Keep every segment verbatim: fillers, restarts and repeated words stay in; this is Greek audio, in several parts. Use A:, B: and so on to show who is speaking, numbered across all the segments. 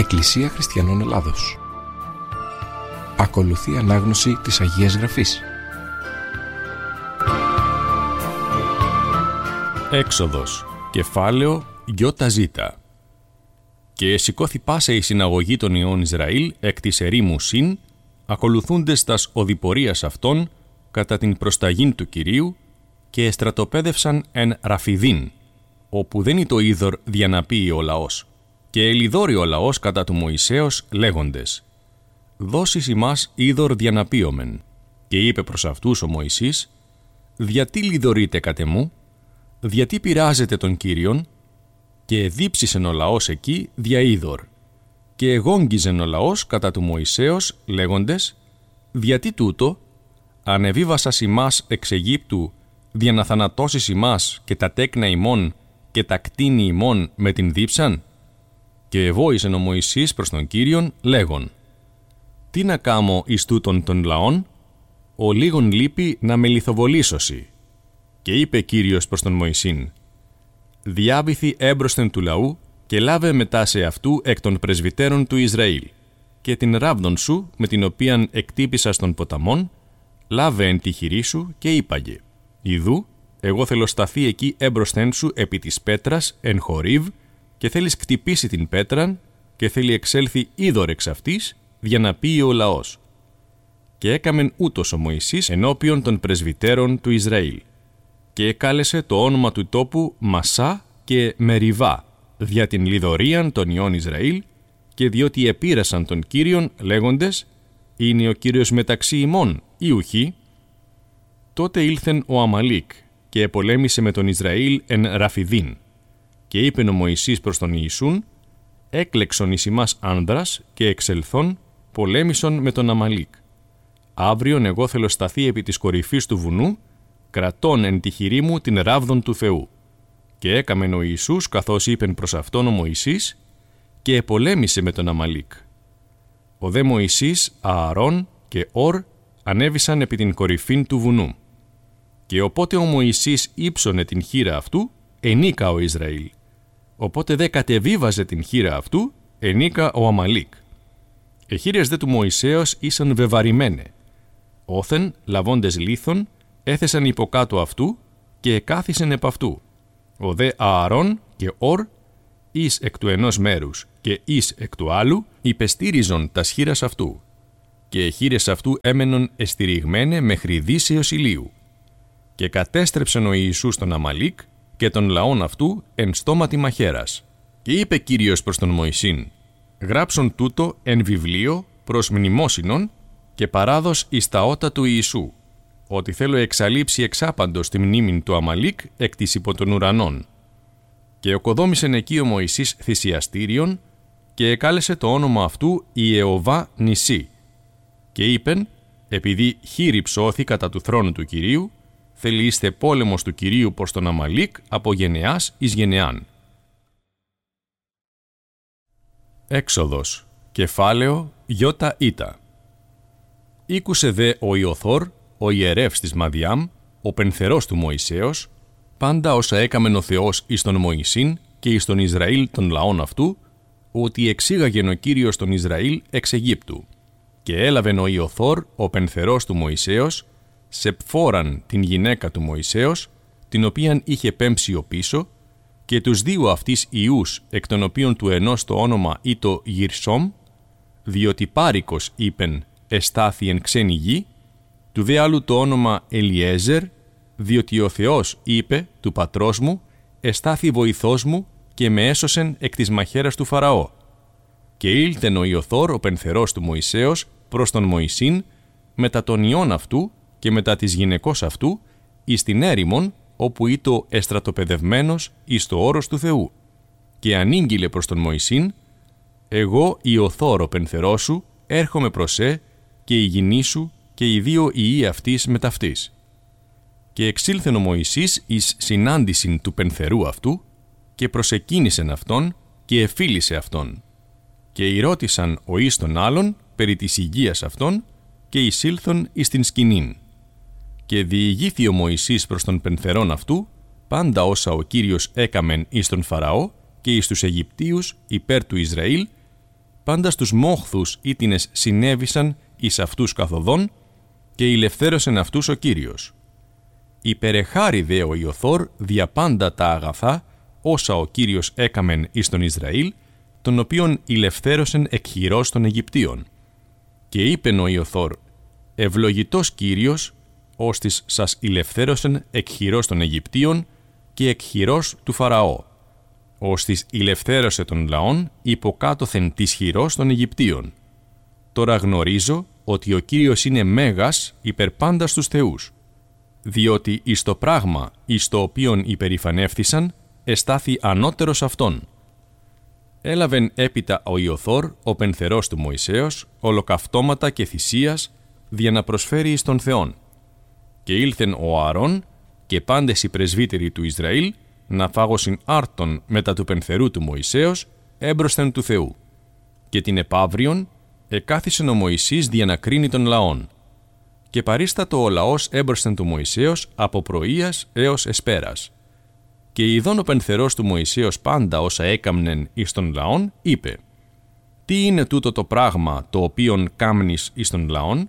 A: Εκκλησία Χριστιανών Ελλάδος. Ακολουθεί ανάγνωση της Αγίας Γραφής.
B: Έξοδος, κεφάλαιο Ι-Ζ. Και σηκώθη πάσα η συναγωγή των ιών Ισραήλ εκ της ερήμου Συν, ακολουθούντες τας οδηπορίας αυτών κατά την προσταγήν του Κυρίου, και εστρατοπέδευσαν εν Ραφιδίν, όπου δεν ήτο είδωρ διαναπεί ο λαός. Και ελιδόρει ο λαός κατά του Μωυσέως λέγοντες: «Δώσεις ημάς είδωρ διαναπείομεν». Και είπε προς αυτούς ο Μωυσής: «Διατί λιδωρείτε κατ' εμού, διατί πειράζετε τον Κύριον?» Και δίψησεν ο λαός εκεί δια είδωρ. Και εγόγγιζεν ο λαός κατά του Μωυσέως λέγοντες: «Διατί τούτο, ανεβίβασας ημάς εξ Αιγύπτου, δια να θανατώσεις ημάς και τα τέκνα ημών και τα κτίνη ημών με την δίψαν?» Και εβόησεν ο Μωυσής προς τον Κύριον λέγον: «Τι να κάμω εις τούτον των λαών, ο λίγον λείπει να με λιθοβολήσωσι». Και είπε Κύριος προς τον Μωυσήν: «Διάβηθη έμπροσθεν του λαού και λάβε μετά σε αυτού εκ των πρεσβυτέρων του Ισραήλ, και την ράβδον σου με την οποίαν εκτύπησας των ποταμών, λάβε εν τη χειρή σου και είπαγε: Ιδού, εγώ θέλω σταθεί εκεί έμπροσθεν σου επί της πέτρας εν Χορίβ, και θέλεις κτυπήσει την πέτραν και θέλει εξέλθει είδωρ εξ αυτής, για να πει ο λαός». Και έκαμεν ούτως ο Μωυσής ενώπιον των πρεσβυτέρων του Ισραήλ. Και εκάλεσε το όνομα του τόπου Μασά και Μεριβά, δια την λιδωρίαν των ιών Ισραήλ, και διότι επήρασαν τον Κύριον λέγοντες: «Είναι ο Κύριος μεταξύ ημών ή ουχή?» Τότε ήλθεν ο Αμαλίκ και επολέμησε με τον Ισραήλ εν Ραφιδίν. Και είπεν ο Μωυσής προς τον Ιησούν: «Έκλεξον εις ημάς άνδρας και εξελθών πολέμησον με τον Αμαλίκ. Αύριον εγώ θέλω σταθεί επί της κορυφής του βουνού, κρατών εν τη χειρή μου την ράβδον του Θεού». Και έκαμεν ο Ιησούς καθώς είπεν προς αυτόν ο Μωυσής, και επολέμησε με τον Αμαλίκ. Ο δε Μωυσής, Ααρών και Ορ ανέβησαν επί την κορυφήν του βουνού. Και οπότε ο Μωυσής ύψωνε την χείρα αυτού, ενίκα ο Ισραήλ. Οπότε δε κατεβίβαζε την χείρα αυτού, ενίκα ο Αμαλίκ. Εχείρες δε του Μωυσέως ήσαν βεβαρημένε. Όθεν, λαβώντες λίθον, έθεσαν υποκάτω αυτού και εκάθισεν επ' αυτού. Ο δε Ααρών και Ορ, εις εκ του ενός μέρους και εις εκ του άλλου, υπεστήριζον τας χείρας αυτού. Και εχείρες αυτού έμενον εστηριγμένε μέχρι δύσεως ηλίου. Και κατέστρεψεν ο Ιησούς τον Αμαλίκ και τον λαόν αυτού εν στόματι μαχαίρας. Και είπε Κύριος προς τον Μωυσήν: «Γράψον τούτο εν βιβλίο προς μνημόσυνον και παράδος εις τα ότα του Ιησού, ότι θέλω εξαλείψει εξάπαντος τη μνήμην του Αμαλίκ εκ της υπό των ουρανών». Και οκοδόμησεν εκεί ο Μωυσής θυσιαστήριον και εκάλεσε το όνομα αυτού Ιεωβά Νησί. Και είπεν: «Επειδή χείρι ψώθη κατά του θρόνου του Κυρίου, θέλει είστε πόλεμος του Κυρίου προς τον Αμαλίκ από γενεάς εις γενεάν». Έξοδος, κεφάλαιο Ι-Ζ. Ήκουσε δε ο Ιωθώρ, ο ιερεύς της Μαδιάμ, ο πενθερός του Μωυσέως, πάντα όσα έκαμεν ο Θεός εις τον Μωυσήν και εις τον Ισραήλ των λαών αυτού, ότι εξήγαγεν ο Κύριος τον Ισραήλ εξ Αιγύπτου. Και έλαβεν ο Ιωθώρ, ο πενθερός του Μωυσέως, σε Πφόραν την γυναίκα του Μωυσέως, την οποίαν είχε πέμψει ο πίσω, και τους δύο αυτής ιούς, εκ των οποίων του ενός το όνομα ήτο Γυρσόμ, διότι Πάρικος είπεν εστάθη εν ξένη γη, του δε άλλου το όνομα Ελιέζερ, διότι ο Θεός είπε του πατρός μου εστάθη βοηθός μου και με έσωσεν εκ της μαχαίρας του Φαραώ. Και ήλθεν ο Ιωθώρ, ο πενθερός του Μωυσέως, προς τον Μωυσήν, μετά των ιών αυτού και μετά της γυναικός αυτού, εις την έρημον, όπου ήτο εστρατοπεδευμένος εις το όρος του Θεού. Και ανήγγειλε προς τον Μωυσήν: «Εγώ Ιωθώρ ο πενθερός σου, έρχομαι προς σε, και η γυνή σου και οι δύο ιοί αυτής με ταυτής». Και εξήλθεν ο Μωυσής εις συνάντησιν του πενθερού αυτού, και προσεκίνησεν αυτόν και εφίλησε αυτόν. Και ηρώτησαν ο εις τον άλλον περί της υγείας αυτών, και εισήλθον εις την σκηνήν. Και διηγήθη ο Μωυσής προς τον πενθερόν αυτού πάντα όσα ο Κύριος έκαμεν εις τον Φαραώ και εις τους Αιγυπτίους υπέρ του Ισραήλ, πάντα στους μόχθους ήτινες συνέβησαν εις αυτούς καθοδόν και ηλευθέρωσεν αυτούς ο Κύριος. Υπερεχάρη δε ο Ιωθώρ δια πάντα τα αγαθά όσα ο Κύριος έκαμεν εις τον Ισραήλ, τον οποίον ηλευθέρωσεν εκ χειρός των Αιγυπτίων. Και είπεν ο Ιωθώρ, ευλογητός Κύριος, ώστις σας ηλευθέρωσεν εκ χειρός των Αιγυπτίων και εκ χειρός του Φαραώ, ώστις ηλευθέρωσε τον λαόν υποκάτωθεν της χειρός των Αιγυπτίων. Τώρα γνωρίζω ότι ο Κύριος είναι μέγας υπερ πάντα στους θεούς, διότι εις το πράγμα εις το οποίον υπερηφανεύθησαν, εστάθη ανώτερος αυτών. Έλαβεν έπειτα ο Ιωθώρ, ο πενθερός του Μωυσέως, ολοκαυτώματα και θυσίας, δια να προσφέρει εις τον Θεόν. Και ήλθεν ο Ααρών και πάντες οι πρεσβύτεροι του Ισραήλ, να φάγωσιν άρτον μετά του πενθερού του Μωυσέως, έμπροσθεν του Θεού. Και την επαύριον, εκάθισεν ο Μωυσής δια να κρίνει τον λαόν. Και παρίστατο ο λαός έμπροσθεν του Μωυσέως από πρωίας έως εσπέρας. Και ειδών ο πενθερός του Μωυσέως πάντα όσα έκαμνεν εις τον λαόν, είπε «Τι είναι τούτο το πράγμα το οποίον κάμνεις εις τον λαόν?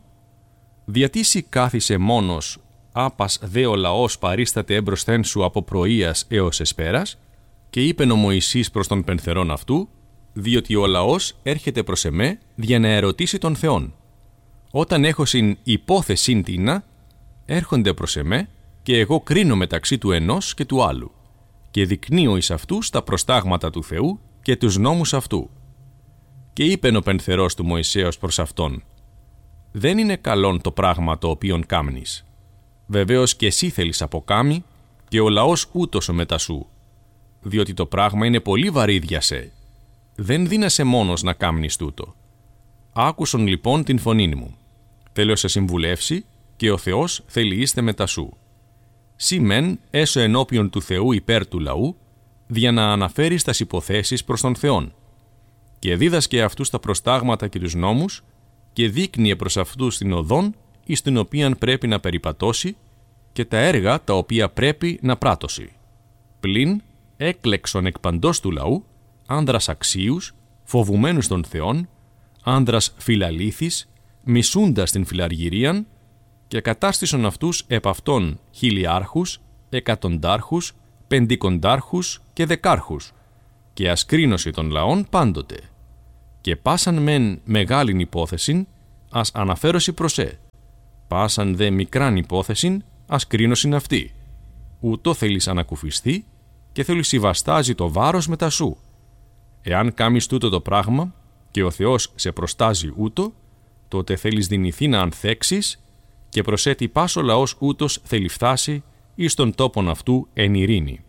B: Διατί κάθισε μόνος, άπας δε ο λαός παρίσταται έμπροσθεν σου από πρωίας έως εσπέρας?» Και είπεν ο Μωυσής προς τον πενθερόν αυτού, διότι ο λαός έρχεται προς εμέ για να ερωτήσει τον Θεόν. Όταν έχω συν υπόθεσιν τίνα, έρχονται προς εμέ και εγώ κρίνω μεταξύ του ενός και του άλλου και δεικνύω εις αυτούς τα προστάγματα του Θεού και τους νόμους αυτού. Και είπεν ο πενθερός του Μωυσέως προς αυτόν, «Δεν είναι καλόν το πράγμα το οποίον κάμνεις. Βεβαίως και εσύ θέλεις αποκάμει και ο λαός ούτως ο μετά σου, διότι το πράγμα είναι πολύ βαρύδια σε. Δεν δύνασε μόνος να κάμνεις τούτο. Άκουσον λοιπόν την φωνήν μου. Θέλω σε συμβουλεύσει και ο Θεός θέλει είστε μετά σου. Σύ μεν έσω ενώπιον του Θεού υπέρ του λαού, δια να αναφέρεις τας υποθέσεις προς τον Θεόν. Και δίδασκε αυτούς τα προστάγματα και τους νόμους και δείκνυε προς αυτούς την οδόν εις την οποίαν πρέπει να περιπατώσει και τα έργα τα οποία πρέπει να πράττωσει. Πλην έκλεξον εκ παντός του λαού άνδρας αξίους, φοβουμένους των Θεών, άνδρας φιλαλήθης, μισούντας την φιλαργυρίαν και κατάστησον αυτούς επ' αυτών χιλιάρχους, εκατοντάρχους, πεντηκοντάρχους και δεκάρχους και ασκρίνωση των λαών πάντοτε. Και πάσαν μεν μεγάλην υπόθεσιν, ας αναφέρωση προσέ. Πάσαν δε μικράν υπόθεσιν, ας κρίνωσιν αυτή. Ούτω θέλεις ανακουφιστεί και θέλεις συμβαστάζει το βάρος μετά σου. Εάν κάμεις τούτο το πράγμα και ο Θεός σε προστάζει ούτω, τότε θέλεις δυνηθεί να ανθέξεις και προσέτει πας ο λαός ούτως θέλει φτάσει εις τον τόπον αυτού εν ειρήνη.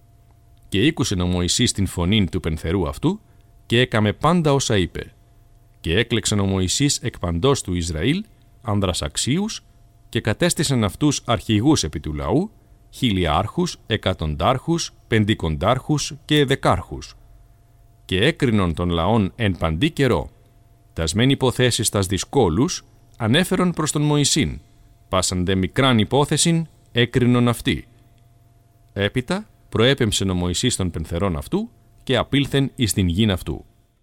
B: Και ήκουσεν ο Μωυσής την φωνήν του πενθερού αυτού και έκαμε πάντα όσα είπε. Και έκλεξεν ο Μωυσής εκ παντός του Ισραήλ, άνδρας αξίους, και κατέστησαν αυτούς αρχηγούς επί του λαού, χιλιάρχους, εκατοντάρχους, πεντηκοντάρχους και δεκάρχους. Και έκρινον των λαών εν παντή καιρό. Τας μεν υποθέσεις τας δυσκόλους ανέφερον προς τον Μωυσήν, πάσαν δε μικράν υπόθεσιν έκρινον αυτή. Έπειτα προέπεμψεν ο Μωυσής των πενθερών αυτού και απήλθεν εις την γην αυτού.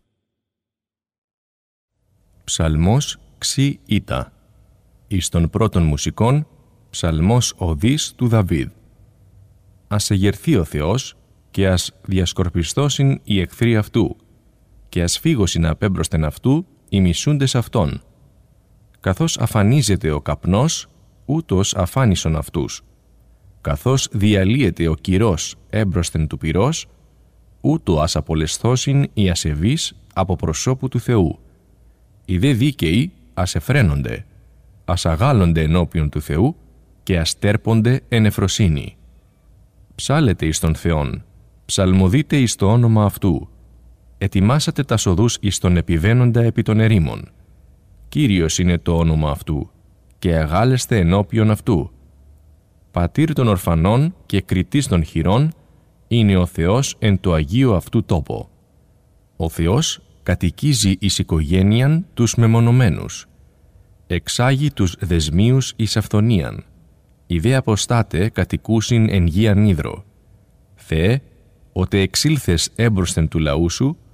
C: Ψαλμός ξι ήτα. Εις των πρώτων μουσικών, ψαλμός οδής του Δαβίδ. Ας εγερθεί ο Θεός και ας διασκορπιστώσιν οι εχθροί αυτού και ας φύγωσιν απέμπροσθεν αυτού οι μισούντες αυτών. Καθώς αφανίζεται ο καπνός, ούτως αφάνισον αυτούς. Καθώς διαλύεται ο κυρός έμπροσθεν του πυρός, ούτω ας απολεσθώσιν οι ασεβείς από προσώπου του Θεού. Οι δε δίκαιοι ας εφραίνονται, ας αγάλλονται ενώπιον του Θεού και ας τέρπονται εν ευφροσύνη. Ψάλετε εις τον Θεόν, ψαλμοδείτε εις το όνομα αυτού. Ετοιμάσατε τα οδούς εις τον επιβαίνοντα επί των ερήμων. Κύριος είναι το όνομα αυτού και αγάλεστε ενώπιον αυτού. Πατήρ των ορφανών και κριτής των χειρών είναι ο Θεός εν το Αγίο αυτού τόπο. Ο Θεός κατοικίζει εις οικογένειαν τους μεμονωμένους. Εξάγει τους δεσμίους εις αυθονίαν. Οι δε αποστάτε κατοικούσιν εν γη ανίδρο. Θεέ, οτε εξήλθες έμπροσθεν του λαού σου,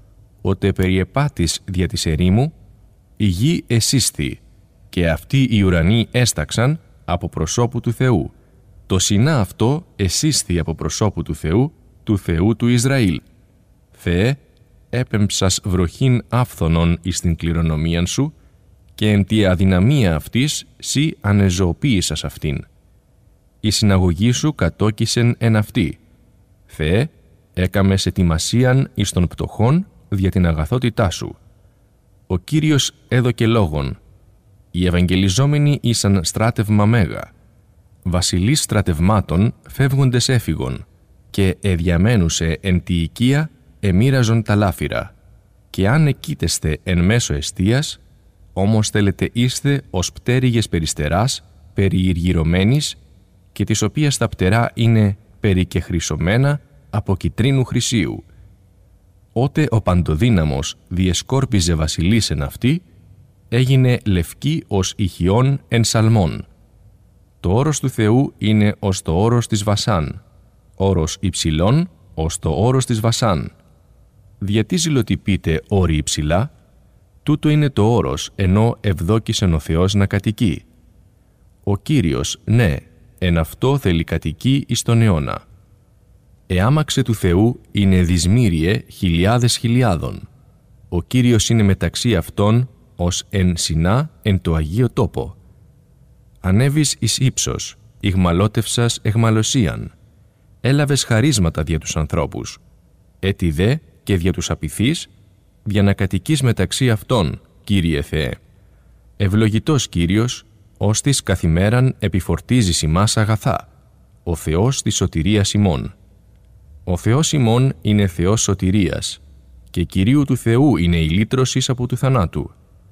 C: «Οτε περιεπάτης δια της ερήμου, η γη εσύσθη, και αυτοί οι ουρανοί έσταξαν από προσώπου του Θεού. Το Σινά αυτό εσύσθη από προσώπου του Θεού, του Θεού του Ισραήλ. Θεέ, έπεμψας βροχήν άφθονον εις την κληρονομίαν σου, και εν τη αδυναμία αυτής σοι ανεζωοποίησας αυτήν. Η συναγωγή σου κατόκισεν εν αυτή. Θεέ, έκαμες ετοιμασίαν εις των πτωχών δια την αγαθότητά σου. Ο Κύριος έδωκε λόγον. Οι ευαγγελιζόμενοι ήσαν στράτευμα μέγα. Βασιλείς στρατευμάτων φεύγοντες έφυγον, και εδιαμένουσε εν τη οικία εμοίραζον τα λάφυρα. Και αν εκείτεστε εν μέσω εστίας, όμως θέλετε είστε ως πτέρυγες περιστεράς, περιηργυρωμένης, και της οποίας τα πτερά είναι περικεχρυσωμένα από κιτρίνου χρυσίου. Ότε ο παντοδύναμος διεσκόρπιζε βασιλείς εν αυτή, έγινε λευκή ως ηχιών εν σαλμών. Το όρος του Θεού είναι ως το όρος της Βασάν, όρος υψηλών ως το όρος της Βασάν. Γιατί ζηλοτυπείτε όροι υψηλά? Τούτο είναι το όρος, ενώ ευδόκησεν ο Θεός να κατοικεί. Ο Κύριος, ναι, εν αυτό θέλει κατοικεί εις τον αιώνα. Εάμαξε του Θεού είναι δυσμύριε χιλιάδες χιλιάδων. Ο Κύριος είναι μεταξύ αυτών ως εν Σινά εν το Αγίο Τόπο. Ανέβης εις ύψος, ηγμαλώτευσας εχμαλωσίαν. Έλαβες χαρίσματα δια τους ανθρώπους. Έτι δε και δια τους απειθείς, για να κατοικείς μεταξύ αυτών, Κύριε Θεέ. Ευλογητός Κύριος, ώστις καθημέραν επιφορτίζεις ημάς αγαθά, ο Θεός της σωτηρίας ημών. Ο Θεός ημών είναι Θεός σωτηρίας, και Κυρίου του Θεού είναι η λύτρωσης από του θανάτου.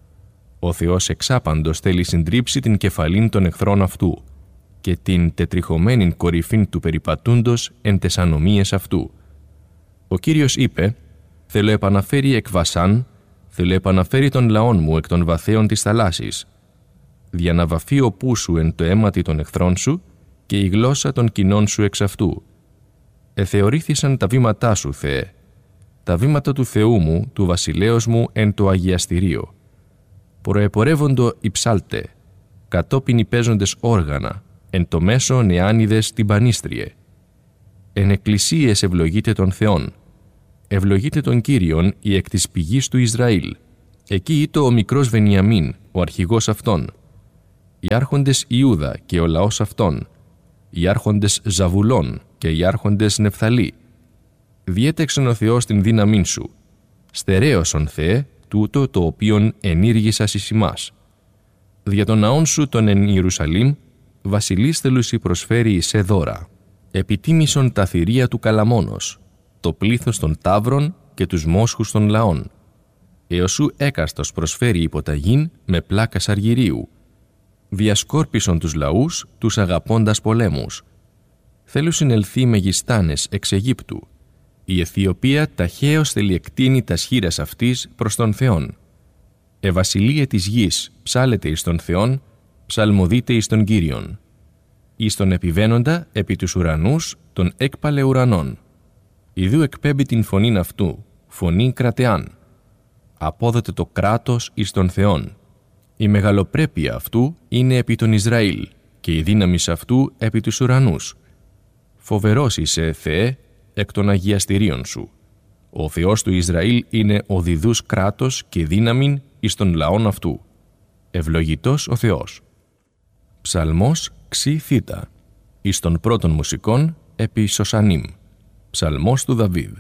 C: Ο Θεός εξάπαντος θέλει συντρίψει την κεφαλήν των εχθρών αυτού, και την τετριχωμένην κορυφήν του περιπατούντος εν τες ανομίες αυτού. Ο Κύριος είπε, «Θέλω επαναφέρει εκ Βασάν, θέλω επαναφέρει των λαών μου εκ των βαθέων της θαλάσσης. Δια να βαφεί ο πού σου εν το αίματι των εχθρών σου, και η γλώσσα των κοινών σου εξ αυτού. Εθεωρήθησαν τα βήματά σου, Θεέ, τα βήματα του Θεού μου, του βασιλέως μου εν το αγιαστηρίο. Προεπορεύοντο οι ψάλτε, κατόπιν οι παίζοντες όργανα, εν το μέσο νεάνιδες την πανίστριε. Εν εκκλησίες ευλογείτε τον Θεόν, ευλογείτε τον Κύριον η εκ της πηγής του Ισραήλ. Εκεί ήτο ο μικρός Βενιαμίν, ο αρχηγός αυτών. Οι άρχοντες Ιούδα και ο λαός αυτών, οι άρχοντες Ζαβουλών και οι άρχοντες Νεφθαλή. Διέτεξεν ο Θεός την δύναμήν σου. Στερέωσον, Θεέ, τούτο το οποίον ενήργησας εις ημάς. Δια των ναών σου τον εν Ιερουσαλήμ, βασιλείς θελούσι προσφέρει εισέ δώρα. Επιτίμησον τα θηρία του καλαμόνος, το πλήθος των ταύρων και τους μόσχους των λαών. Έως σου έκαστος προσφέρει υποταγήν με πλάκας αργυρίου. Διασκόρπισον τους λαούς, τους αγαπώντας πολέμους. Θέλουν συνελθεί μεγιστάνες εξ Αιγύπτου. Η Αιθιοπία ταχαίως θέλει εκτείνει τας χείρας αυτής προς τον Θεόν. Ευασιλείε της γης, ψάλετε εις τον Θεόν, ψαλμοδείτε εις τον Κύριον. Εις τον επιβαίνοντα επί τους ουρανούς, τον έκπαλε ουρανών. Ιδού εκπέμπει την φωνήν αυτού, φωνή κρατεάν. Απόδοτε το κράτος εις τον Θεόν. Η μεγαλοπρέπεια αυτού είναι επί τον Ισραήλ και η δύναμη αυτού επί τους ουρανούς. Φοβερός είσαι, Θεέ, εκ των αγιαστηρίων σου. Ο Θεός του Ισραήλ είναι ο διδούς κράτος και δύναμην εις των λαών αυτού. Ευλογητός ο Θεός. Ψαλμός ξι θήτα. Εις των πρώτων μουσικών επί Σωσανίμ. Ψαλμός του Δαβίδ.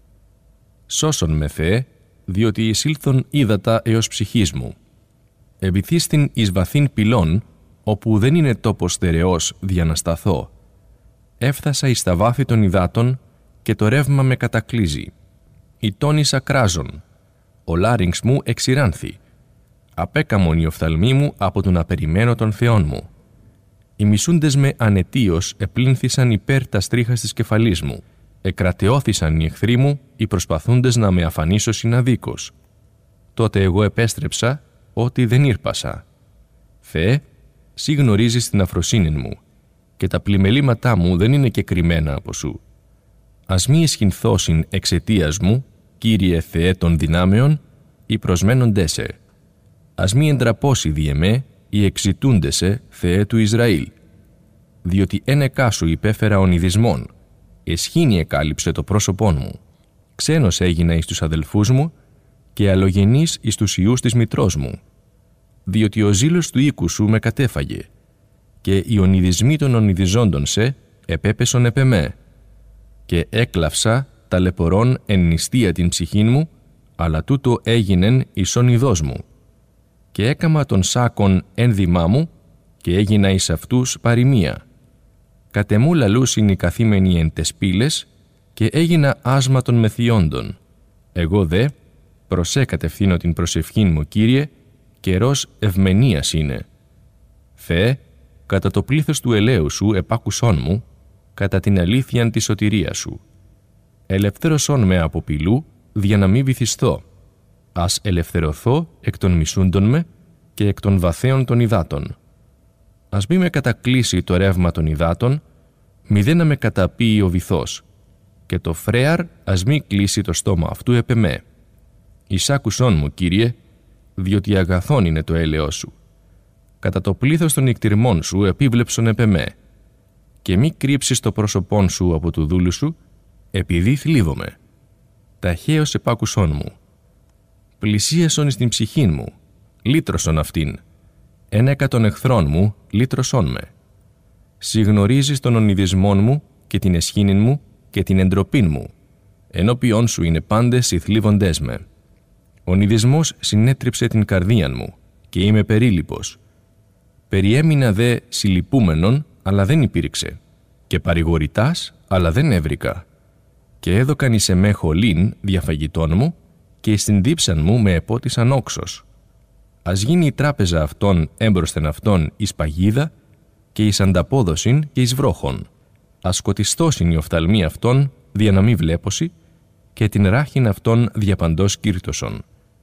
C: Σώσον με, Θεέ, διότι εισήλθον ύδατα έως ψυχής μου. Επιθύστην εις βαθύν πυλών, όπου δεν είναι τόπος στερεός δια να σταθώ. Έφθασα εις τα βάθη των υδάτων και το ρεύμα με κατακλείζει. Οι τόνις ακράζων. Ο λάριγξ μου εξηράνθη. Απέκαμον οι οφθαλμοί μου από το να περιμένω τον Θεόν μου. Οι μισούντες με ανετίως επλήνθησαν υπέρ τα στρίχας της κεφαλής μου. Εκρατεώθησαν οι εχθροί μου, οι προσπαθούντες να με αφανίσω συναδίκως. Τότε εγώ επέστρεψα, ότι δεν ήρπασα. Θεέ, σύ γνωρίζεις την αφροσύνη μου, και τα πλημελήματά μου δεν είναι κεκριμένα από σου. Ας μη εσχυνθώσιν εξαιτίας μου, Κύριε Θεέ των δυνάμεων, οι προσμένοντές σε. Ας μη εντραπώσει δι' εμέ, οι εξητούντες σε, Θεέ του Ισραήλ. Διότι ένεκά σου υπέφερα ονειδισμών, εσχήνη εκάλυψε το πρόσωπόν μου. Ξένος έγινα εις τους αδελφούς μου και αλλογενής εις τους ιούς της μητρός μου. Διότι ο ζήλος του οίκου σου με κατέφαγε και οι ονειδισμοί των ονειδιζόντων σε επέπεσον επ' εμέ. Και έκλαυσα ταλαιπωρών εν νηστεία την ψυχήν μου, αλλά τούτο έγινεν εις ονειδός μου. Και έκαμα των σάκων ένδυμά μου και έγινα εις αυτούς παροιμία. Κατεμού λαλούσιν οι καθήμενοι εν τες πύλες και έγινα άσμα των μεθιόντων. Εγώ δε προσέ κατευθύνω την προσευχήν μου, Κύριε, καιρός ευμενίας είναι. Θεέ, κατά το πλήθος του ελαίου σου επάκουσόν μου, κατά την αλήθειαν της σωτηρίας σου. Ελευθέρωσόν με από πυλού, δια να μη βυθιστώ. Ας ελευθερωθώ εκ των μισούντων με και εκ των βαθέων των υδάτων. Ας μη με κατακλείσει το ρεύμα των υδάτων, μη δε να με καταπίει ο βυθός, και το φρέαρ ας μη κλείσει το στόμα αυτού επ' εμέ. Εισάκουσόν μου, Κύριε, διότι αγαθόν είναι το έλεος σου. Κατά το πλήθος των νικτυρμών σου επίβλεψον επ' εμέ, και μη κρύψεις το πρόσωπόν σου από του δούλου σου, επειδή θλίβομαι. Ταχαίως επάκουσόν μου. Πλησίασον εις την ψυχήν μου, λύτρωσον αυτήν. Ένεκα των εχθρών μου, λύτρωσόν με. Συγνωρίζεις τον ονειδισμόν μου και την εσχήνην μου και την εντροπήν μου. Ενώπιόν σου είναι πάντες οι θλίβοντές με. Ο νηδισμός συνέτριψε την καρδίαν μου και είμαι περίλυπος. Περιέμεινα δε συλλυπούμενον, αλλά δεν υπήρξε, και παρηγορητάς, αλλά δεν έβρικα. Και έδωκαν εις εμέ χολήν διαφαγητών μου και στην δίψαν μου με επότισαν όξος. Ας γίνει η τράπεζα αυτών έμπροσθεν αυτών εις παγίδα και εις ανταπόδοσιν και εις βρόχων. Ας σκοτιστώσιν η οφθαλμή αυτών δια να μη βλέπωση και την ράχην αυτών διαπαντός κύρτωσον.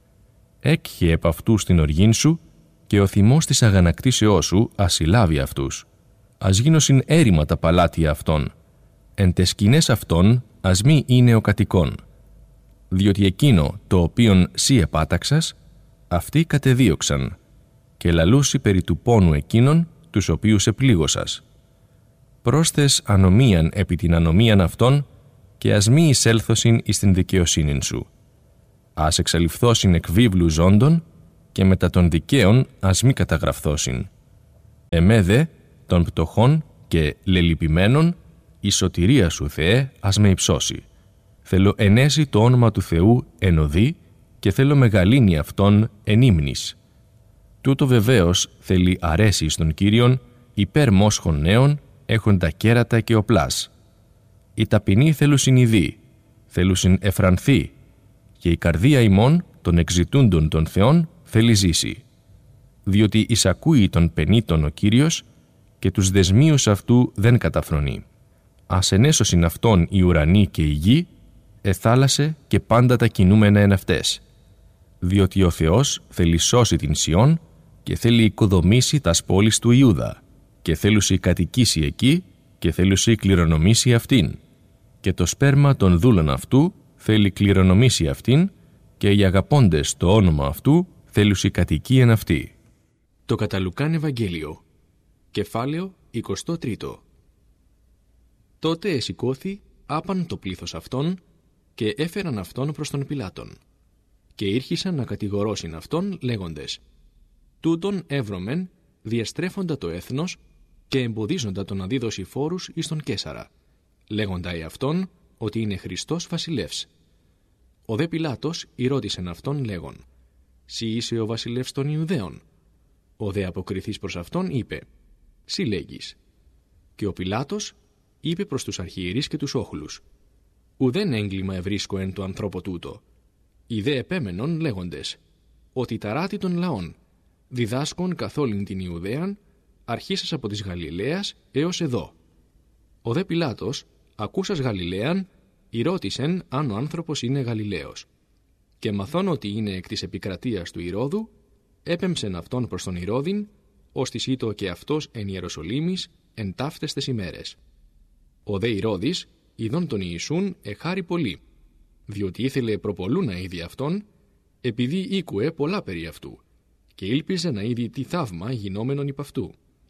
C: Έκχε επ' αυτούς την οργήν σου και ο θυμός της αγανακτήσεώς σου ας συλλάβει αυτούς. Ας γίνωσιν έρημα τα παλάτια αυτών. Εν τες σκηνές αυτών ας μη είναι ο κατοικών. Διότι εκείνο το οποίον σύ επάταξας, αυτοί κατεδίωξαν, και λαλούσι περί του πόνου εκείνων, τους οποίους επλήγωσας. Πρόσθες ανομίαν επί την ανομίαν αυτών, και ας μη εισέλθωσιν εις την δικαιοσύνην σου. Ας εξαλειφθώσιν εκ βίβλου ζώντων, και μετά των δικαίων ας μη καταγραφθώσιν. Εμέ δε, των πτωχών και λελυπημένων, η σωτηρία σου, Θεέ, ας με υψώσει. Θέλω ενέσει το όνομα του Θεού εν οδή και θέλω μεγαλύνει αυτόν εν ύμνης. Τούτο βεβαίως θέλει αρέσει στον Κύριον υπέρ μόσχων νέων έχουν τα κέρατα και οπλάς. Οι ταπεινοί θέλουσιν ειδή, θέλουσιν εφρανθεί και η καρδία ημών των εξητούντων των Θεών θέλει ζήσει. Διότι εισακούει των πενήτων ο Κύριος και τους δεσμίους αυτού δεν καταφρονεί. Ας ενέσωσιν αυτόν η ουρανή και η γη, εθάλασε και πάντα τα κινούμενα εν αυτές. Διότι ο Θεός θέλει σώσει την Σιών και θέλει οικοδομήσει τας πόλεις του Ιούδα και θέλουσι κατοικήσει εκεί και θέλουσι κληρονομήσει αυτήν. Και το σπέρμα των δούλων αυτού θέλει κληρονομήσει αυτήν και οι αγαπώντες το όνομα αυτού θέλουσι κατοικεί εν αυτή.
A: Το κατά Λουκάν Ευαγγέλιο, κεφάλαιο εικοστό τρίτο. Τότε εσηκώθη άπαν το πλήθος αυτών και έφεραν αυτόν προς τον Πιλάτον. Και ήρχισαν να κατηγορώσιν αυτόν λέγοντες: τούτον εύρωμεν διαστρέφοντα το έθνος και εμποδίζοντα τον να δίδωσει φόρους εις τον Καίσαρα, λέγοντα εαυτόν ότι είναι Χριστός βασιλεύς. Ο δε Πιλάτος ηρώτησεν αυτόν λέγον: «Σύ είσαι ο βασιλεύς των Ιουδαίων?» Ο δε αποκριθής προς αυτόν είπε: «Σύ λέγεις». Και ο Πιλάτος είπε προς τους αρχιερείς και τους όχλους: «Ουδέν έγκλημα ευρίσκω εν το ανθρώπο τούτο». Οι δε επέμενον λέγοντες: «Ότι ταράτη των λαών, διδάσκων καθ' όλην την Ιουδαίαν, αρχίσας από της Γαλιλαίας έως εδώ». Ο δε Πιλάτος, ακούσας Γαλιλαίαν, ηρώτησεν αν ο άνθρωπος είναι Γαλιλαίος. Και μαθών ότι είναι εκ της επικρατείας του Ηρώδου, έπεμψεν αυτόν προς τον Ηρώδην, ώστις ήτο και αυτός εν Ιεροσολύμης εν ταύτες τες ημέρες. Ο δε Ηρώδης, ειδών τον Ιησούν, εχάρη πολύ, διότι ήθελε προπολού να είδει αυτόν, επειδή ήκουε πολλά περί αυτού, και ήλπιζε να είδει τι θαύμα γινόμενον υπ' αυτού.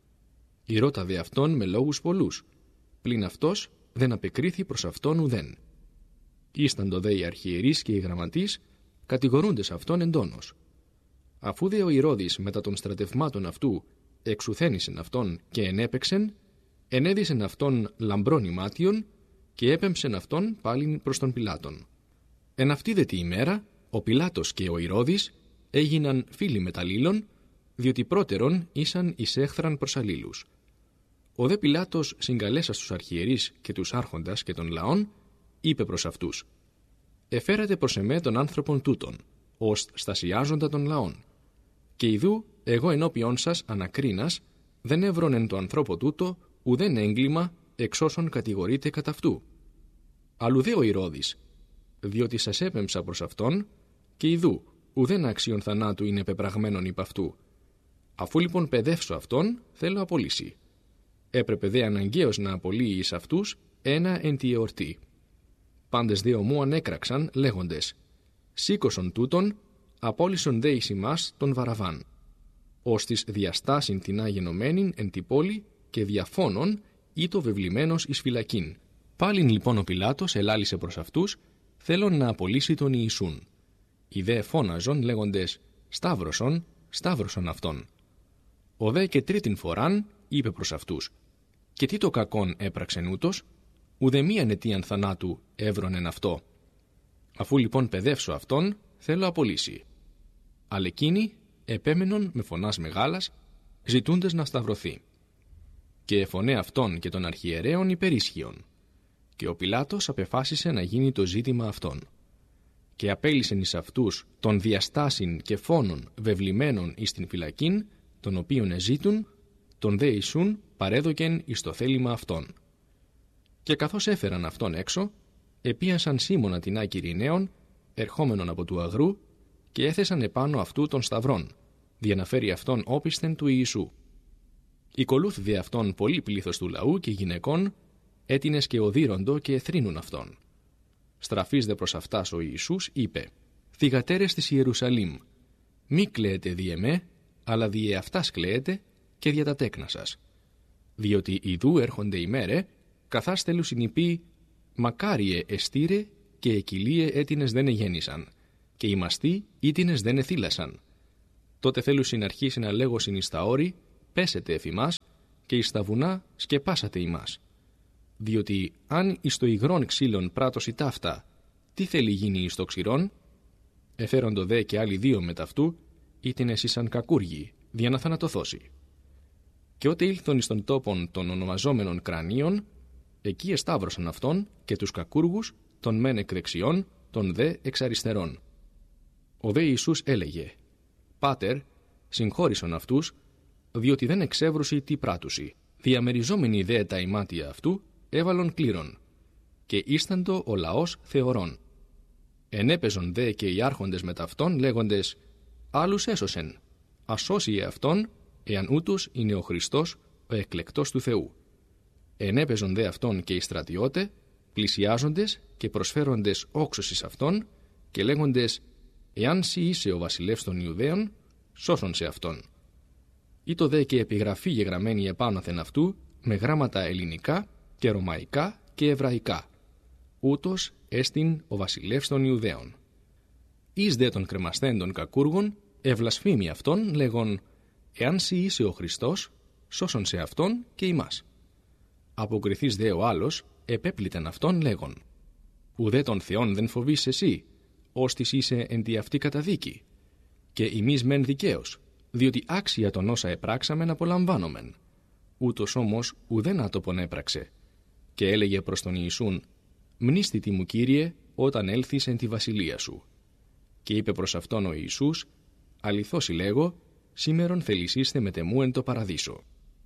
A: Ηρώτα δε αυτόν με λόγους πολλούς, πλην αυτός δεν απεκρίθη προς αυτόν ουδέν. Ίσταντο δε οι αρχιερείς και οι γραμματείς κατηγορούντες αυτόν εντόνως. Αφού δε ο Ηρώδης μετά των στρατευμάτων αυτού εξουθένησεν αυτόν και ενέπαιξεν, ενέδισεν αυτόν λαμπρών ημάτιον και έπεμψεν αυτόν πάλιν προς τον Πιλάτον. Εν αυτή δε τη ημέρα, ο Πιλάτος και ο Ηρώδης έγιναν φίλοι μεταλλήλων, διότι πρώτερον ήσαν εις έχθραν προς αλλήλους. Ο δε Πιλάτος συγκαλέσα στους αρχιερείς και τους άρχοντας και των λαών, είπε προς αυτούς: «Εφέρατε προς εμέ τον άνθρωπον τούτον, ως στασιάζοντα των λαών. Και ιδού εγώ ενώπιον σας ανακρίνας, δεν έβρονεν το ανθρώπο τούτο ουδέν έγκλημα εξ όσων κατηγορείται κατά αυτού. Αλλού δε ο Ηρώδης, διότι σας έπεμψα προς αυτόν, και ιδού ουδέν άξιον θανάτου είναι πεπραγμένον υπ' αυτού. Αφού λοιπόν παιδεύσω αυτόν, θέλω απολύσει. Έπρεπε δε αναγκαίως να απολύει εις αυτούς ένα εν τη εορτή. Πάντες δε ομού ανέκραξαν, λέγοντες: σήκωσον τούτον, απόλυσον δε εις ημάς τον Βαραβάν. Ως της διαστάσιν την αγενωμένην εν τη πόλη και διαφώνων ή το βεβλημένος εις φυλακήν. Πάλιν λοιπόν ο Πιλάτος ελάλησε προς αυτούς, θέλον να απολύσει τον Ιησούν. Οι δε φώναζον, λέγοντες: σταύρωσον, σταύρωσον αυτόν. Ο δε και τρίτην φοράν είπε προς αυτούς: και τι το κακόν έπραξεν ούτως, ουδεμίαν αιτίαν θανάτου έβρονεν αυτό. Αφού λοιπόν παιδεύσω αυτόν, θέλω απολύσει. Αλλά εκείνοι επέμενον με φωνάς μεγάλας, ζητούντες να σταυρωθεί. Και φωνέ αυτών και των αρχιερέων υπερίσχυον. Και ο Πιλάτος απεφάσισε να γίνει το ζήτημα αυτών. Και απέλυσεν εις αυτούς των διαστάσιν και φόνων βεβλημένων εις την φυλακήν, των οποίων εζήτουν, τον δε Ιησούν παρέδοκεν εις το θέλημα αυτών. Και καθώς έφεραν αυτόν έξω, επίασαν Σίμωνα την άκυρη νέων, ερχόμενον από του αγρού, και έθεσαν επάνω αυτού των σταυρών, δια να φέρει αυτόν όπισθεν του Ιησού. Οικολούθη δε αυτόν πολύ πλήθος του λαού και γυναικών, έτινες και οδύροντο και εθρύνουν αυτόν. Στραφής δε προς αυτάς ο Ιησούς είπε: θυγατέρες της Ιερουσαλήμ, μη κλαίετε δι' εμέ, αλλά δι' εαυτάς κλαίετε και δια τα τέκνα σας. Διότι ιδού έρχονται ημέρε, καθάς θέλουν συνυπεί, μακάριε εστήρε και εκυλίε έτινες δεν εγέννησαν, και οι μαστοί ήτινες δεν εθύλασαν. Τότε θέλουν συναρχίσει να λέγωσιν εις τα όρη, πέσετε εφ' ημάς, και εις τα βουνά σκεπάσατε ημάς. Διότι αν εις το υγρόν ξύλων πράτος η ταύτα, τι θέλει γίνει εις το ξηρόν? Εφέροντο δε και άλλοι δύο μετ' αυτού, ήτινες ήσαν κακούργοι, δια να θανατωθώσει. Και ότε ήλθον εις τον τόπον των ονομαζόμενων κρανίων, εκεί εσταύρωσαν αυτόν και τους κακούργους, τον μεν εκ δεξιών, τον δε εξ αριστερών. Ο δε Ιησούς έλεγε: Πάτερ, συγχώρησον αυτούς, διότι δεν εξεύρουσι τι πράτουσι. Διαμεριζόμενοι δε τα ημάτια αυτού, έβαλον κλήρον, και ίσταντο ο λαός θεωρών. Ενέπαιζον δε και οι άρχοντες μετ' αυτόν, λέγοντες: άλλους έσωσεν, ας σώσει εαυτόν, εάν ούτως είναι ο Χριστός, ο εκλεκτός του Θεού. Ενέπαιζον δε αυτόν και οι στρατιώτε, πλησιάζοντες και προσφέροντες όξος εις αυτόν, και λέγοντες: εάν σοι είσαι ο βασιλεύς των Ιουδαίων, σώσον σε αυτόν. Ήτο δε και επιγραφή γεγραμμένη επάνωθεν αυτού, με γράμματα ελληνικά και ρωμαϊκά και εβραϊκά. Ούτως έστιν ο βασιλεύς των Ιουδαίων. Εις δε των κρεμασθέντων κακούργων, ευλασφήμη αυτόν, λέγον: εάν σοι είσαι ο Χριστός, σώσον σε αυτόν και ημάς. Αποκριθείς δε ο άλλος, επέπληταν αυτόν, λέγον: ουδέ τον Θεόν δεν φοβείς εσύ, ώστις είσαι εν τη αυτή καταδίκη. Και ημείς μεν δικαίως, διότι άξια τον όσα επράξαμεν απολαμβάνομεν. Ούτως όμως ουδέν άτοπον έπραξε. Και έλεγε προς τον Ιησούν: μνήστητη μου, Κύριε, όταν έλθεις εν τη βασιλεία σου. Και είπε προς αυτόν ο Ιησούς: αληθώς λέγω, σήμερον θελησίστε μετεμού εν το παραδείσο.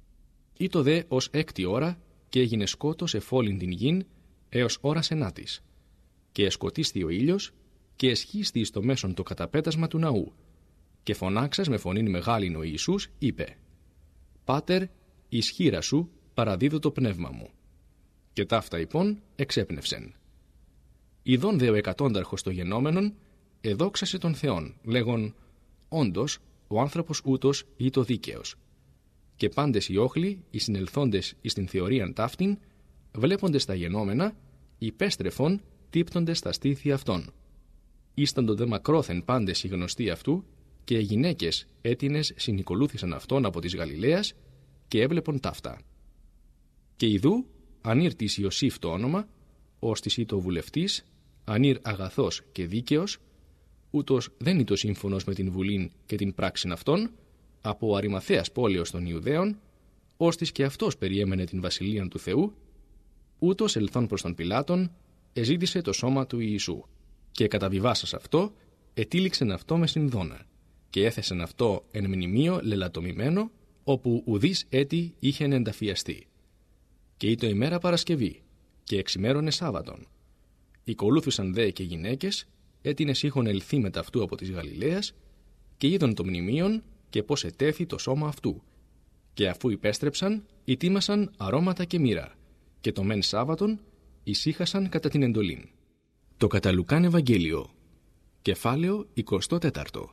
A: Ήτο δε ως έκτη ώρα, και έγινε σκότος εφόλην την γην, έως ώρας ενάτης. Και εσκοτίστη ο ήλιος, και εσχίστη εις το μέσον το καταπέτασμα του ναού. Και φωνάξας με φωνήν μεγάλην ο Ιησούς, είπε: Πάτερ, εις χείρα σου παραδίδω το πνεύμα μου. Και ταύτα υπόν εξέπνευσεν. Ιδών δε ο εκατόνταρχος το γενόμενον, εδόξασε τον Θεόν, λέγον, όντως, ο άνθρωπος ούτως ή το δίκαιος. Και πάντες οι όχλοι, οι συνελθόντες εις την θεωρίαν ταύτην, βλέποντες τα γενόμενα, υπέστρεφον τύπτοντες στα στήθη αυτών. Ίσταντο δε μακρόθεν πάντες οι γνωστοί αυτού, και οι γυναίκες έτινες συνηκολούθησαν αυτόν από της Γαλιλαίας και έβλεπον ταύτα. Και ιδού, ανήρ της Ιωσήφ το όνομα, ως της ήτο βουλευτής, ανήρ αγαθός και δίκαιος, ούτως δεν ήτο σύμφωνος με την βουλήν και την πράξην αυτών, από Αριμαθαίας πόλεως των Ιουδαίων, ώστις και αυτός περιέμενε την βασιλείαν του Θεού, ούτως ελθόν προς τον Πιλάτον, εζήτησε το σώμα του Ιησού, και καταβιβάσας αυτό, ετήληξεν αυτό με συνδόνα, και έθεσεν αυτό εν μνημείο λελατομημένο, όπου ουδείς έτη είχεν ενταφιαστεί. Και ήτο ημέρα Παρασκευή, και εξημέρωνε Σάββατον. Οικολούθουσαν δε και γυναίκες, έτινες είχον ελθεί με ταυτού από της Γαλιλαίας, και είδον το μνημείον και πώς ετέθη το σώμα αυτού. Και αφού υπέστρεψαν, ετοίμασαν αρώματα και μοίρα, και το μεν Σάββατον ησύχασαν κατά την εντολήν. Το κατά Λουκάν Ευαγγέλιο, κεφάλαιο εικοστό τέταρτο.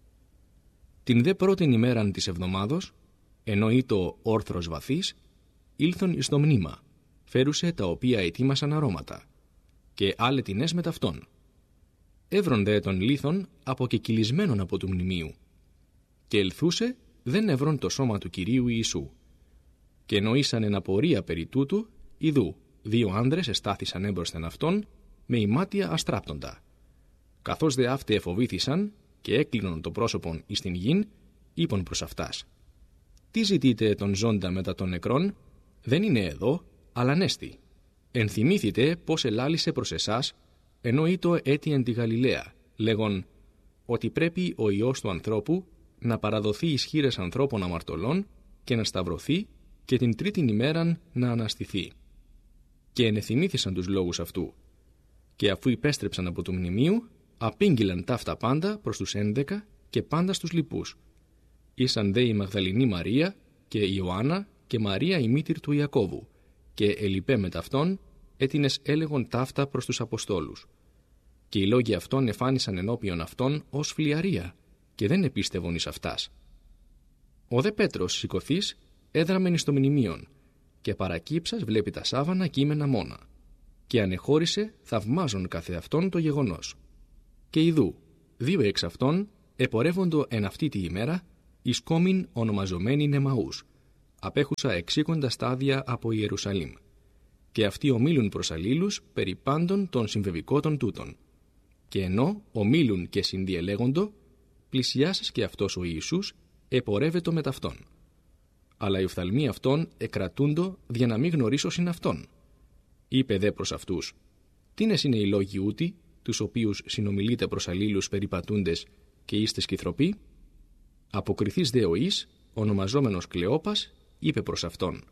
A: Την δε πρώτην ημέραν της εβδομάδος, ενώ ήτο όρθρος βαθύς, ήλθον εις το μνήμα, φέρουσε τα οποία ετοίμασαν αρώματα, και άλετινες με ταυτόν. Εύρον δε των λίθων αποκεκυλισμένων από του μνημείου, και ελθούσε δεν εύρον το σώμα του Κυρίου Ιησού. Και εννοήσαν εν απορία περί τούτου, ιδού δύο άνδρες εστάθησαν έμπροσθεν αυτόν με ημάτια αστράπτοντα. Καθώς δε αύτε εφοβήθησαν και έκλεινον το πρόσωπον εις την γην, είπον προς αυτάς: «Τι ζητείτε τον ζώντα μετά των νεκρών? Δεν είναι εδώ, αλλά ανέστη. Ενθυμήθητε πώς ελάλησε προς εσάς, ενώ ήτο έτη εν τη Γαλιλαία, λέγον ότι πρέπει ο Υιός του ανθρώπου να παραδοθεί εις χεῖρες ανθρώπων αμαρτωλών και να σταυρωθεί και την τρίτην ημέραν να αναστηθεί». Και ενεθυμήθησαν τους λόγους αυτού. Και αφού υπέστρεψαν από του μνημείου, απήγγειλαν ταύτα πάντα προς τους ένδεκα και πάντα στους λοιπούς. Ήσαν δε η Μαγδαληνή Μαρία και η Ιωάννα και Μαρία η μήτηρ του Ιακώβου, και ελιπέ με ταυτόν έτινες έλεγον ταύτα προς τους Αποστόλους. Και οι λόγοι αυτών εφάνησαν ενώπιον αυτών ως φλιαρία, και δεν επίστευον εις αυτάς. Ο δε Πέτρος σηκωθείς έδραμεν εις το μνημείον, και παρακύψας βλέπει τα σάβανα κείμενα μόνα, και ανεχώρησε θαυμάζον καθε αυτόν το γεγονός. Και ιδού, δύο εξ αυτών επορεύοντο εν αυτή τη ημέρα εις κόμην ονομαζομένην Εμαούς, απέχουσα εξήκοντα στάδια από Ιερουσαλήμ. Και αυτοί ομίλουν προς αλλήλους περί πάντων των συμβεβικότων τούτων. Και ενώ ομίλουν και συνδιελέγοντο, πλησιάσας και αυτός ο Ιησούς επορεύετο με ταυτόν. Αλλά οι οφθαλμοί αυτών εκρατούντο για να μην γνωρίσωσιν αυτόν. Είπε δε προς αυτούς: «Τίνες είναι οι λόγοι ούτοι, τους οποίους συνομιλείτε προς αλλήλους περιπατούντες και είστε σκυθροποί?» Αποκριθείς δε ο εις, ονομαζόμενος Κλεόπας, είπε προς αυτόν: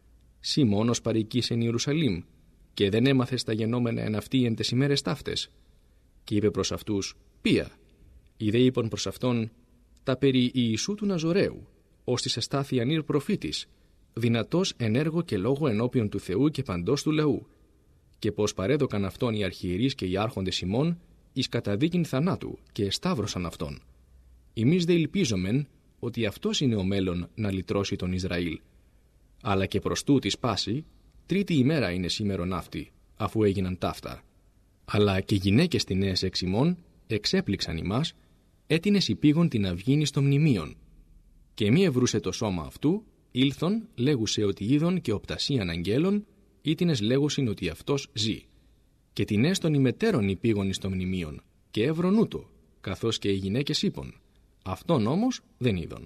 A: «Σύ μόνος παροικείς εν Ιερουσαλήμ, και δεν έμαθες τα γενόμενα εν αυτοί εν τες ημέρες ταύτες?» Και είπε προς αυτούς: «Ποια?» Οι δε είπαν προς αυτόν: «Τα περί Ιησού του Ναζωραίου, ως της εστάθη ανήρ προφήτης, δυνατός εν έργο και λόγο ενώπιον του Θεού και παντός του λαού, και πως παρέδωκαν αυτόν οι αρχιερείς και οι άρχοντες ημών εις καταδίκην θανάτου και εσταύρωσαν αυτόν. Εμείς δε ελπίζομεν ότι αυτός είναι ο μέλλον να λυτρώσει τον Ισραήλ. Αλλά και προς τούτης πάση, τρίτη ημέρα είναι σήμερον αυτή, αφού έγιναν ταύτα. Αλλά και γυναίκες τινές εξ ημών εξέπληξαν ημάς, έτινες υπήγον την αυγήν εις το μνημείον. Και μη ευρούσε το σώμα αυτού, ήλθον, λέγουσε ότι είδον και οπτασίαν αγγέλων, ήτινες λέγουσιν ότι αυτός ζει. Και τινές των ημετέρων υπήγον εις το μνημείον, και έβρον ούτω, καθώς και οι γυναίκες είπον. Αυτόν όμως δεν είδον.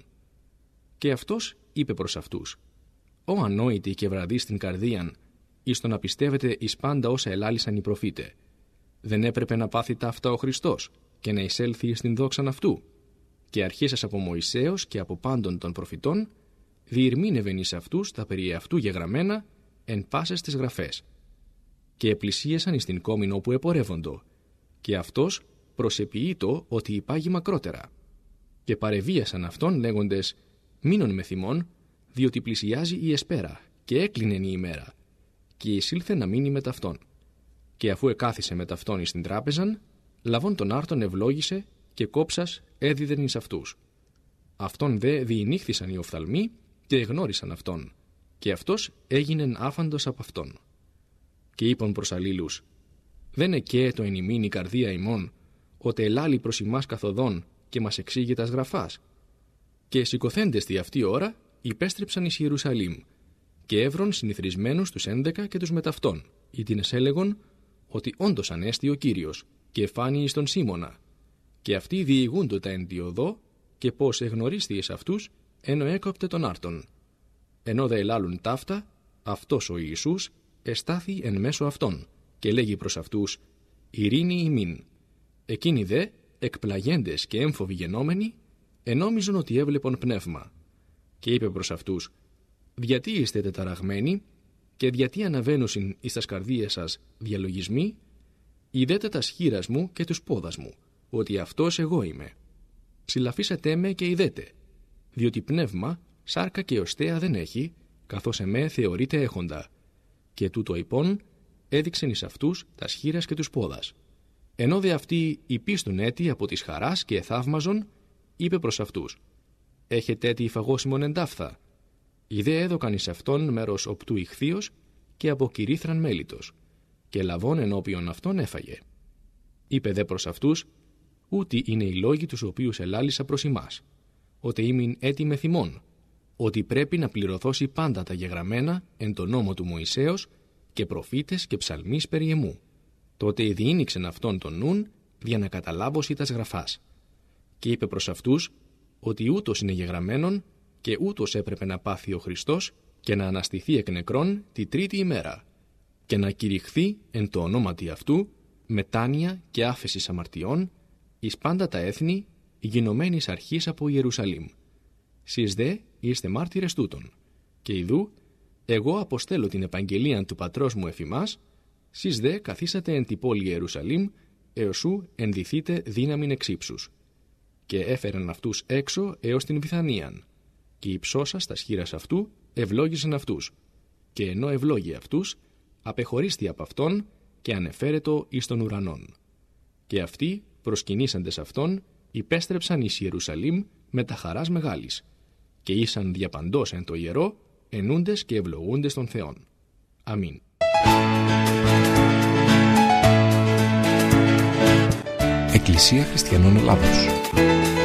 A: Και αυτός είπε προς αυτούς: «Ω ανόητοι και βραδείς στην καρδίαν, εις το να πιστεύετε εις πάντα όσα ελάλησαν οι προφήτε. Δεν έπρεπε να πάθει ταύτα ο Χριστός και να εισέλθει στην δόξαν αυτού? Και αρχίσας από Μωυσέως και από πάντων των προφητών, διηρμήνευεν εις αυτούς τα περί αυτού γεγραμμένα εν πάσες τις γραφές. Και επλησίασαν εις την κόμην όπου επορεύοντο, και αυτός προσεποιείτο ότι υπάγει μακρότερα. Και παρεβίασαν αυτόν λέγοντες: «Μείνον με θυμών, διότι πλησιάζει η εσπέρα, και έκλεινεν η ημέρα». Και εισήλθε να μείνει με ταυτόν. Και αφού εκάθισε με ταυτόν εις την τράπεζαν, λαβών τον άρτον ευλόγησε και κόψας έδιδεν εις αυτούς. Αυτόν δε διηνύχθησαν οι οφθαλμοί και εγνώρισαν αυτόν, και αυτός έγινεν άφαντος από αυτόν. Και είπαν προς αλλήλους: δεν εκαίετο εν ημίν η καρδία ημών, ότε ελάλη προς ημάς καθοδόν και μας εξήγει τας γραφάς. Και σηκωθέντες τη αυτή ώρα υπέστρεψαν εις Ιερουσαλήμ, και έβρον συνηθρισμένους τους έντεκα και τους μεταυτόν, ή την εσέλεγον ότι όντως ανέστη ο Κύριος, και φάνη εις τον Σίμωνα. Και αυτοί διηγούντο τα εν τη οδό, και πως εγνωρίστη εις αυτούς, ενώ έκοπτε τον άρτον. Ενώ δε ελάλουν ταύτα, αυτός ο Ιησούς εστάθη εν μέσω αυτών, και λέγει προς αυτούς: ειρήνη ημίν. Εκείνοι δε, εκπλαγέντες και έμφοβοι γενόμενοι, ενόμιζον ότι έβλεπον πνεύμα. Και είπε προς αυτούς: διατί είστε τεταραγμένοι, και διατί αναβαίνουσιν εις τας καρδίες σας διαλογισμοί? Ιδέτε τας χείρας μου και τους πόδας μου, ότι αυτός εγώ είμαι. Συλλαφίσατε με και ιδέτε, διότι πνεύμα, σάρκα και οστέα δεν έχει, καθώς εμέ θεωρείται έχοντα. Και τούτο υπόν έδειξεν εις αυτούς τας χείρας και τους πόδας. Ενώ δε αυτοί υπίστουν έτη από της χαράς και εθαύμαζον, είπε προς αυτούς: έχετε έτη φαγώσιμον εντάφθα? Ιδέ έδωκαν εις αυτόν μέρος οπτού ηχθείος και αποκηρύθραν μέλιτος, και λαβών ενώπιον αυτόν έφαγε. Είπε δε προς αυτούς: ούτι είναι οι λόγοι τους οποίους ελάλησα προς ημάς, ότι ήμην έτη με θυμών, ότι πρέπει να πληρωθώσει πάντα τα γεγραμμένα εν το νόμο του Μωυσέως και προφήτες και ψαλμείς περί εμού. Τότε διήνυξεν αυτόν τον νουν για να καταλάβωσι τας γραφάς. Και είπε προς αυτούς ότι ούτως είναι γεγραμμένον και ούτως έπρεπε να πάθει ο Χριστός και να αναστηθεί εκ νεκρών τη τρίτη ημέρα, και να κηρυχθεί εν το ονόματι αυτού μετάνοια και άφεσης αμαρτιών εις πάντα τα έθνη, γινωμένης αρχής από Ιερουσαλήμ. Σεις δε είστε μάρτυρες τούτων. Και ιδού, εγώ αποστέλω την επαγγελίαν του πατρός μου εφ' ημάς, σεις δε καθίσατε εν τη πόλη Ιερουσαλήμ, έως σου ενδυθείτε δύναμην εξύψους. Και έφεραν αυτούς έξω έως την Βηθανίαν, και οι ψώσας τας χείρας αυτού ευλόγησαν αυτούς. Και ενώ ευλόγει αυτούς, απεχωρίστη από αυτόν και ανεφέρετο εις των ουρανών. Και αυτοί, προσκυνήσαντες αυτόν, υπέστρεψαν εις Ιερουσαλήμ με τα χαράς μεγάλης, και ήσαν διαπαντός εν το ιερό, ενούντες και ευλογούντες των Θεών. Αμήν.
D: Εκκλησία Χριστιανών Ελλάδος.